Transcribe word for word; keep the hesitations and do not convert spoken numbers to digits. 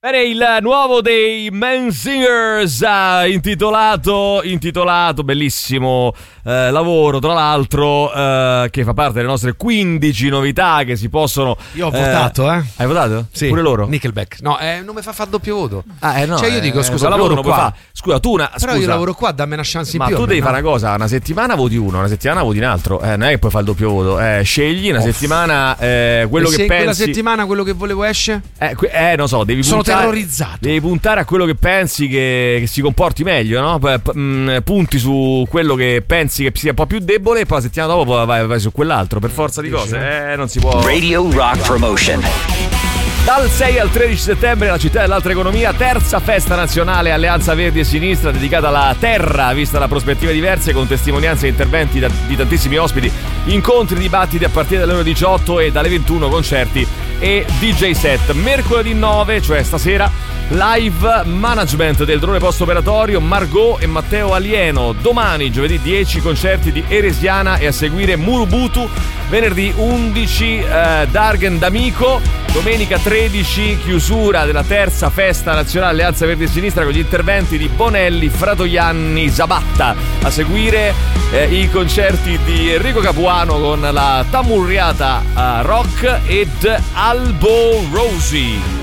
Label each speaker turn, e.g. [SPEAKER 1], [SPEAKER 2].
[SPEAKER 1] Bene, il nuovo dei Man Singers, uh, intitolato, intitolato, bellissimo uh, lavoro, tra l'altro, uh, che fa parte delle nostre quindici novità che si possono...
[SPEAKER 2] Io ho uh, votato, eh.
[SPEAKER 1] Hai votato?
[SPEAKER 2] Sì.
[SPEAKER 1] Pure loro?
[SPEAKER 2] Nickelback. No, eh, non mi fa fare doppio voto.
[SPEAKER 1] Ah, eh, no.
[SPEAKER 2] Cioè io dico,
[SPEAKER 1] eh,
[SPEAKER 2] scusa, lavoro qua.
[SPEAKER 1] Fa. Scusa, tu una...
[SPEAKER 2] Però
[SPEAKER 1] scusa,
[SPEAKER 2] io lavoro qua, dammi una chance in
[SPEAKER 1] ma
[SPEAKER 2] più.
[SPEAKER 1] Ma tu devi
[SPEAKER 2] no?
[SPEAKER 1] fare una cosa, una settimana voti uno, una settimana voti un altro. Eh, non è che puoi fare il doppio voto. Eh, scegli una oh. settimana eh, quello
[SPEAKER 2] e
[SPEAKER 1] che
[SPEAKER 2] se
[SPEAKER 1] pensi...
[SPEAKER 2] quella settimana quello che volevo esce?
[SPEAKER 1] Eh, que- eh non so, devi
[SPEAKER 2] Sono
[SPEAKER 1] puntare...
[SPEAKER 2] terrorizzato.
[SPEAKER 1] Devi puntare a quello che pensi che, che si comporti meglio, no? P- p- mh, punti su quello che pensi che sia un po' più debole e poi la settimana dopo vai, vai su quell'altro, per forza di cose. Eh, non si può.
[SPEAKER 3] Radio Rock Promotion.
[SPEAKER 1] Dal sei al tredici settembre la città dell'altra economia, terza festa nazionale Alleanza Verdi e Sinistra dedicata alla terra, vista da prospettive diverse con testimonianze e interventi da, di tantissimi ospiti, incontri, dibattiti a partire dalle ore diciotto e dalle ventuno concerti e D J set. Mercoledì nove, cioè stasera, live management del drone post operatorio Margot e Matteo Alieno. Domani giovedì dieci concerti di Eresiana e a seguire Murubutu. Venerdì undici eh, Dargen D'Amico. Domenica tredici chiusura della terza festa nazionale Alleanza Verdi e Sinistra con gli interventi di Bonelli, Fratoianni, Zabatta. A seguire eh, i concerti di Enrico Capuano con la Tamurriata uh, Rock ed Albo Rosi.